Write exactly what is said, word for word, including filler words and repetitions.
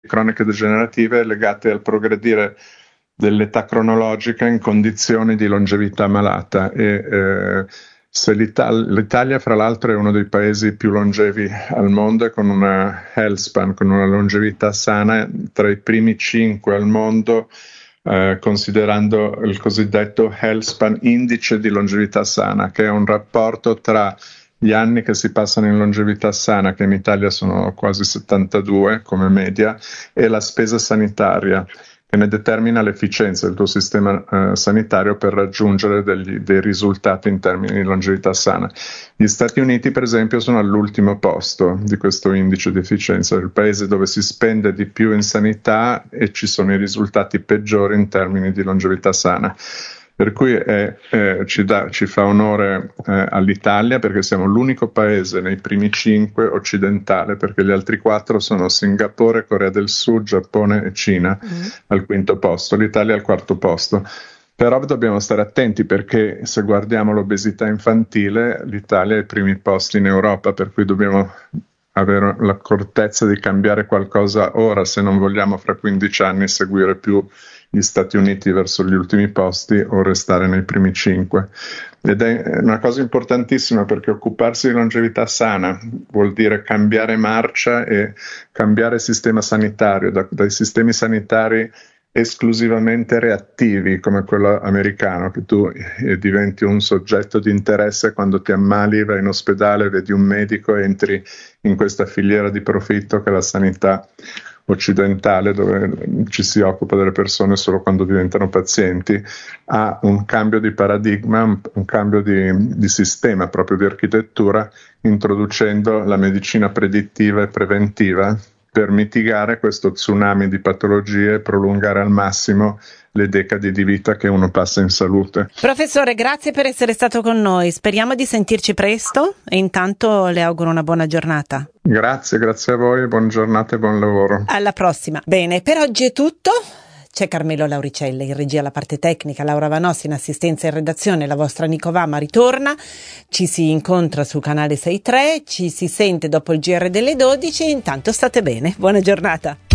croniche degenerative legate al progredire dell'età cronologica in condizioni di longevità malata. E eh, se l'Italia, l'Italia, fra l'altro, è uno dei paesi più longevi al mondo e con una health span, con una longevità sana tra i primi cinque al mondo, eh, considerando il cosiddetto health span indice di longevità sana, che è un rapporto tra gli anni che si passano in longevità sana, che in Italia sono quasi settantadue come media, e la spesa sanitaria, che ne determina l'efficienza del tuo sistema eh, sanitario per raggiungere degli, dei risultati in termini di longevità sana. Gli Stati Uniti, per esempio, sono all'ultimo posto di questo indice di efficienza, il paese dove si spende di più in sanità e ci sono i risultati peggiori in termini di longevità sana. Per cui eh, eh, ci, dà, ci fa onore eh, all'Italia, perché siamo l'unico paese nei primi cinque occidentale, perché gli altri quattro sono Singapore, Corea del Sud, Giappone e Cina mm. al quinto posto, l'Italia al quarto posto. Però dobbiamo stare attenti, perché se guardiamo l'obesità infantile, l'Italia è ai primi posti in Europa, per cui dobbiamo avere l'accortezza di cambiare qualcosa ora, se non vogliamo fra quindici anni seguire più gli Stati Uniti verso gli ultimi posti o restare nei primi cinque. Ed è una cosa importantissima, perché occuparsi di longevità sana vuol dire cambiare marcia e cambiare sistema sanitario, da, dai sistemi sanitari esclusivamente reattivi come quello americano, che tu eh, diventi un soggetto di interesse quando ti ammali, vai in ospedale, vedi un medico, entri in questa filiera di profitto che è la sanità occidentale, dove ci si occupa delle persone solo quando diventano pazienti, ha un cambio di paradigma, un, un cambio di, di sistema, proprio di architettura, introducendo la medicina predittiva e preventiva per mitigare questo tsunami di patologie e prolungare al massimo le decadi di vita che uno passa in salute. Professore, grazie per essere stato con noi. Speriamo di sentirci presto e intanto le auguro una buona giornata. Grazie, grazie a voi, buona giornata e buon lavoro. Alla prossima. Bene, per oggi è tutto. C'è Carmelo Lauricella in regia, alla parte tecnica, Laura Vanossi in assistenza e redazione, la vostra Nico Vama ritorna, ci si incontra sul canale sei tre, ci si sente dopo il G R delle dodici, intanto state bene, buona giornata.